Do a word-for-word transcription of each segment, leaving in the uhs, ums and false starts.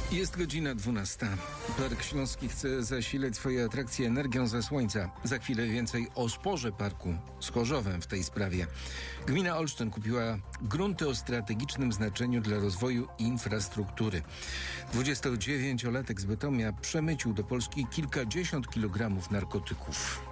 Jest godzina dwunasta. Park Śląski chce zasilać swoje atrakcje energią ze słońca. Za chwilę więcej o sporze parku z Chorzowem w tej sprawie. Gmina Olsztyn kupiła grunty o strategicznym znaczeniu dla rozwoju infrastruktury. dwudziestodziewięciolatek z Bytomia przemycił do Polski kilkadziesiąt kilogramów narkotyków.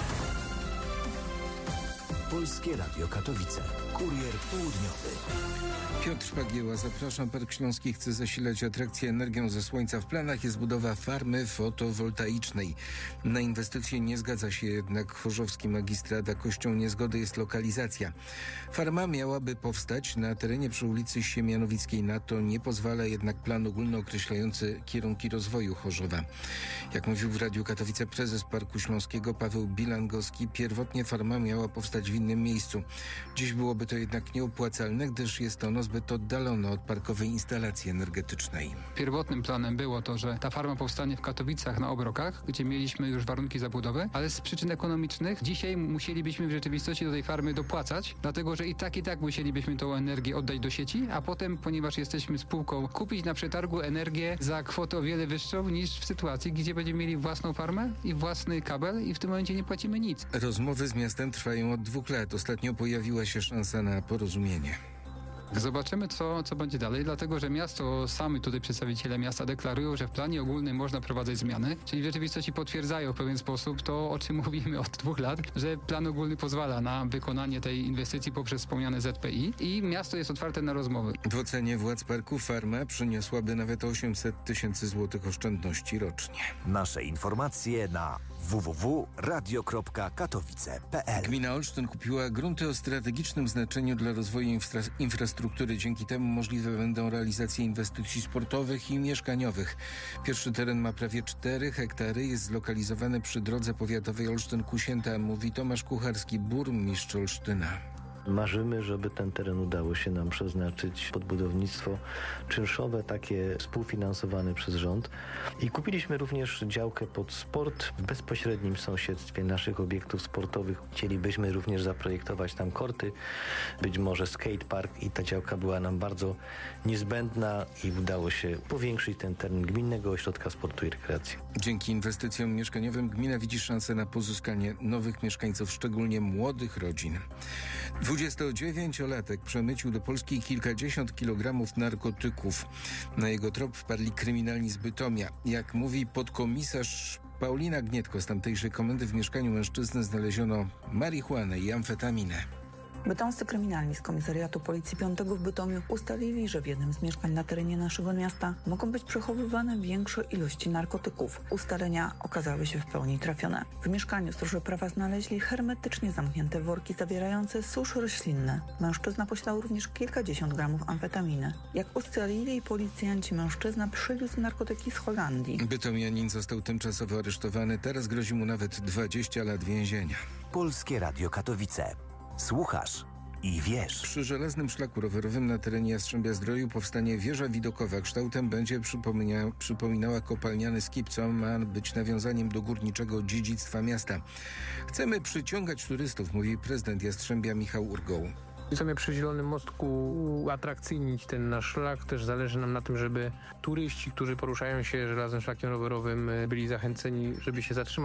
Polskie Radio Katowice. Kurier południowy. Piotr Szpagieła, zapraszam. Park Śląski chce zasilać atrakcje energią ze słońca. W planach jest budowa farmy fotowoltaicznej. Na inwestycje nie zgadza się jednak chorzowski magistrat, a kością niezgody jest lokalizacja. Farma miałaby powstać na terenie przy ulicy Siemianowickiej. Na to nie pozwala jednak plan ogólny określający kierunki rozwoju Chorzowa. Jak mówił w Radiu Katowice prezes Parku Śląskiego Paweł Bilangowski, pierwotnie farma miała powstać w innym miejscu. Dziś byłoby to jednak nieopłacalne, gdyż jest ono zbyt oddalone od parkowej instalacji energetycznej. Pierwotnym planem było to, że ta farma powstanie w Katowicach na Obrokach, gdzie mieliśmy już warunki zabudowy, ale z przyczyn ekonomicznych dzisiaj musielibyśmy w rzeczywistości do tej farmy dopłacać, dlatego że i tak i tak musielibyśmy tą energię oddać do sieci, a potem, ponieważ jesteśmy spółką, kupić na przetargu energię za kwotę o wiele wyższą niż w sytuacji, gdzie będziemy mieli własną farmę i własny kabel i w tym momencie nie płacimy nic. Rozmowy z miastem trwają od dwóch lat. Ostatnio pojawiła się szansa na porozumienie. Zobaczymy, co, co będzie dalej, dlatego że miasto, sami tutaj przedstawiciele miasta deklarują, że w planie ogólnym można wprowadzać zmiany, czyli w rzeczywistości potwierdzają w pewien sposób to, o czym mówimy od dwóch lat, że plan ogólny pozwala na wykonanie tej inwestycji poprzez wspomniane Z P I i miasto jest otwarte na rozmowy. W ocenie władz parku farma przyniosłaby nawet osiemset tysięcy złotych oszczędności rocznie. Nasze informacje na w w w kropka radio kropka katowice kropka p l. Gmina Olsztyn kupiła grunty o strategicznym znaczeniu dla rozwoju infra- infrastruktury. Dzięki temu możliwe będą realizacje inwestycji sportowych i mieszkaniowych. Pierwszy teren ma prawie cztery hektary. Jest zlokalizowany przy drodze powiatowej Olsztyn-Kusięta, mówi Tomasz Kucharski, burmistrz Olsztyna. Marzymy, żeby ten teren udało się nam przeznaczyć pod budownictwo czynszowe, takie współfinansowane przez rząd. I kupiliśmy również działkę pod sport w bezpośrednim sąsiedztwie naszych obiektów sportowych. Chcielibyśmy również zaprojektować tam korty, być może skatepark i ta działka była nam bardzo niezbędna i udało się powiększyć ten teren Gminnego Ośrodka Sportu i Rekreacji. Dzięki inwestycjom mieszkaniowym gmina widzi szansę na pozyskanie nowych mieszkańców, szczególnie młodych rodzin. dwudziestodziewięciolatek przemycił do Polski kilkadziesiąt kilogramów narkotyków. Na jego trop wpadli kryminalni z Bytomia. Jak mówi podkomisarz Paulina Gnietko z tamtejszej komendy, w mieszkaniu mężczyzny znaleziono marihuanę i amfetaminę. Bytomscy kryminalni z Komisariatu Policji piątego w Bytomiu ustalili, że w jednym z mieszkań na terenie naszego miasta mogą być przechowywane większe ilości narkotyków. Ustalenia okazały się w pełni trafione. W mieszkaniu stróże prawa znaleźli hermetycznie zamknięte worki zawierające susz roślinny. Mężczyzna posiadał również kilkadziesiąt gramów amfetaminy. Jak ustalili policjanci, mężczyzna przywiózł narkotyki z Holandii. Bytomianin został tymczasowo aresztowany. Teraz grozi mu nawet dwadzieścia lat więzienia. Polskie Radio Katowice. Słuchasz i wiesz. Przy żelaznym szlaku rowerowym na terenie Jastrzębia-Zdroju powstanie wieża widokowa. Kształtem będzie przypomina, przypominała kopalniany skip, co ma być nawiązaniem do górniczego dziedzictwa miasta. Chcemy przyciągać turystów, mówi prezydent Jastrzębia Michał Urgoł. Chcemy przy Zielonym Mostku uatrakcyjnić ten nasz szlak. Też zależy nam na tym, żeby turyści, którzy poruszają się żelaznym szlakiem rowerowym, byli zachęceni, żeby się zatrzymać.